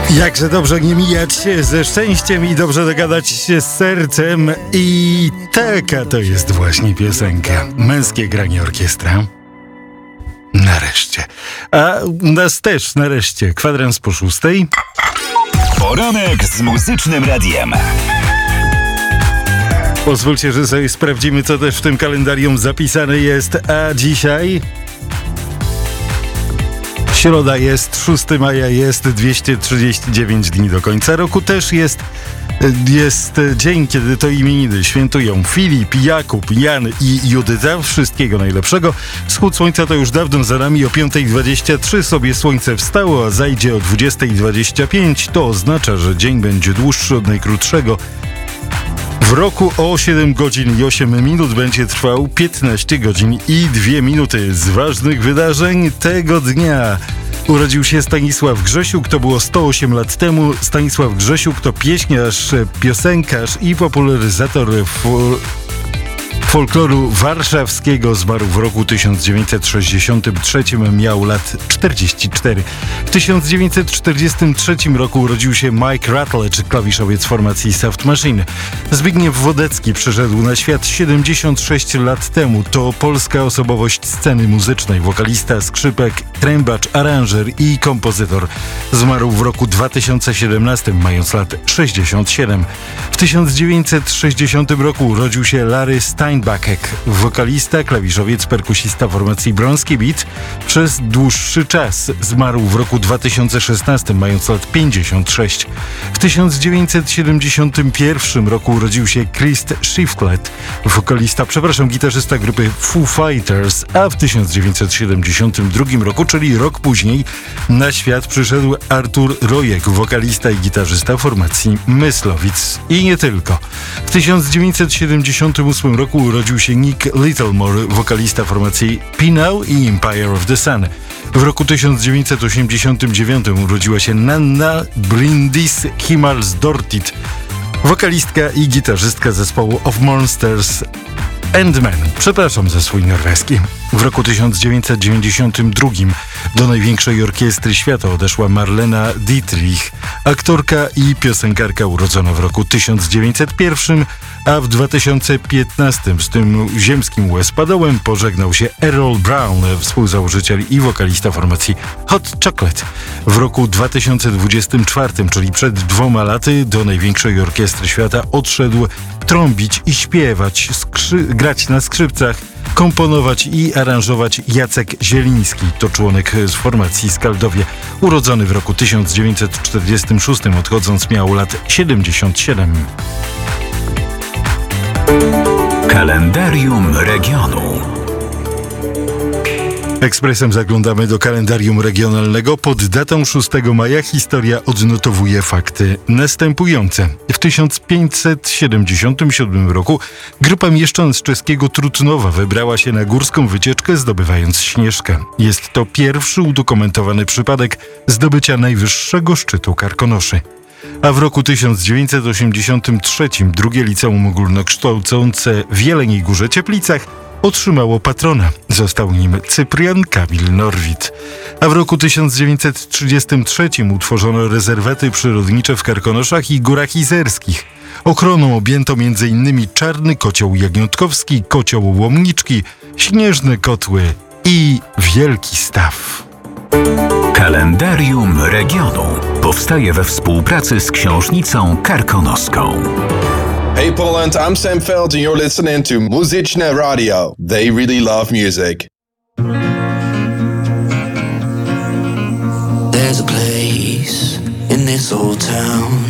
Jakże dobrze nie mijać się ze szczęściem i dobrze dogadać się z sercem. I taka to jest właśnie piosenka. Męskie granie orkiestra. Nareszcie. A nas też nareszcie. Kwadrans po 6:00. Poranek z Muzycznym Radiem. Pozwólcie, że sobie sprawdzimy, co też w tym kalendarium zapisane jest. A dzisiaj... Środa jest, 6 maja jest, 239 dni do końca roku. Też jest dzień, kiedy to imieniny świętują Filip, Jakub, Jan i Judyta. Wszystkiego najlepszego. Wschód słońca to już dawno za nami. O 5:23 sobie słońce wstało, a zajdzie o 20:25. To oznacza, że dzień będzie dłuższy od najkrótszego. W roku o 7 godzin i 8 minut będzie trwał 15 godzin i 2 minuty. Z ważnych wydarzeń tego dnia urodził się Stanisław Grzesiuk, to było 108 lat temu. Stanisław Grzesiuk to pieśniarz, piosenkarz i popularyzator folkloru warszawskiego. Zmarł w roku 1963, miał lat 44. W 1943 roku urodził się Mike Rutledge, klawiszowiec formacji Soft Machine. Zbigniew Wodecki przyszedł na świat 76 lat temu. To polska osobowość sceny muzycznej, wokalista, skrzypek, trębacz, aranżer i kompozytor. Zmarł w roku 2017, mając lat 67. W 1960 roku urodził się Larry Steinbachek, wokalista, klawiszowiec, perkusista formacji Bronski Beat. Przez dłuższy czas zmarł w roku 2016, mając lat 56. W 1971 roku urodził się Chris Shiflett, gitarzysta grupy Foo Fighters, a w 1972 roku, czyli rok później, na świat przyszedł Artur Rojek, wokalista i gitarzysta formacji Myslowic. I nie tylko. W 1978 roku urodził się Nick Littlemore, wokalista formacji Pinau i Empire of the Sun. W roku 1989 urodziła się Nanna Bryndis Himalsdortit, wokalistka i gitarzystka zespołu Of Monsters and Men. Przepraszam za swój norweski. W roku 1992 do największej orkiestry świata odeszła Marlena Dietrich, aktorka i piosenkarka urodzona w roku 1901, a w 2015 z tym ziemskim łez-padołem pożegnał się Errol Brown, współzałożyciel i wokalista formacji Hot Chocolate. W roku 2024, czyli przed 2 laty, do największej orkiestry świata odszedł trąbić i śpiewać, grać na skrzypcach, komponować i aranżować Jacek Zieliński. To członek z formacji Skaldowie, urodzony w roku 1946, odchodząc miał lat 77. Kalendarium regionu. Ekspresem zaglądamy do kalendarium regionalnego. Pod datą 6 maja historia odnotowuje fakty następujące. W 1577 roku grupa mieszczan z czeskiego Trutnowa wybrała się na górską wycieczkę, zdobywając Śnieżkę. Jest to pierwszy udokumentowany przypadek zdobycia najwyższego szczytu Karkonoszy. A w roku 1983 drugie liceum ogólnokształcące w Jeleniej Górze Cieplicach otrzymało patrona. Został nim Cyprian Kamil Norwid. A w roku 1933 utworzono rezerwaty przyrodnicze w Karkonoszach i Górach Izerskich. Ochroną objęto m.in. Czarny Kocioł Jagniątkowski, Kocioł Łomniczki, Śnieżne Kotły i Wielki Staw. Kalendarium regionu powstaje we współpracy z Książnicą Karkonoską. Hey Poland, I'm Sam Feld and you're listening to Muzyczne Radio. They really love music. There's a place in this old town